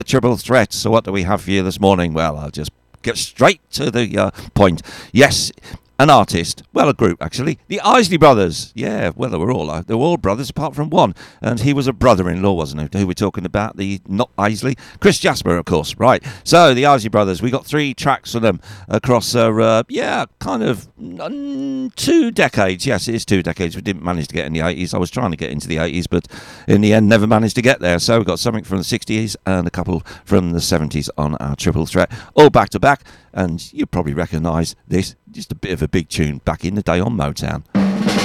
Triple Threat. So what do we have for you this morning? Well, I'll just get straight to the point. Yes, an artist, well, a group actually, the Isley Brothers. Yeah, well, they were all brothers apart from one, and he was a brother-in-law, wasn't he? Who we're talking about? The not Isley, Chris Jasper, of course. Right. So the Isley Brothers, we got 3 tracks from them across kind of 2 decades. Yes, it is 2 decades. We didn't manage to get in the 80s. I was trying to get into the 80s, but in the end, never managed to get there. So we got something from the 60s and a couple from the 70s on our Triple Threat, all back to back. And you probably recognise this, just a bit of a big tune back in the day on Motown.